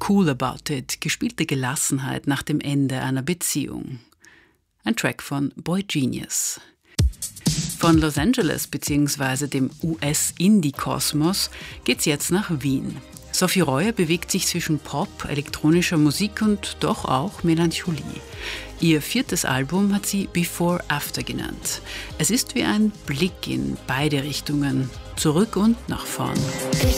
Cool About It, gespielte Gelassenheit nach dem Ende einer Beziehung. Ein Track von Boy Genius. Von Los Angeles bzw. dem US-Indie-Kosmos geht's jetzt nach Wien. Sophie Reuer bewegt sich zwischen Pop, elektronischer Musik und doch auch Melancholie. Ihr 4. Album hat sie Before After genannt. Es ist wie ein Blick in beide Richtungen, zurück und nach vorn.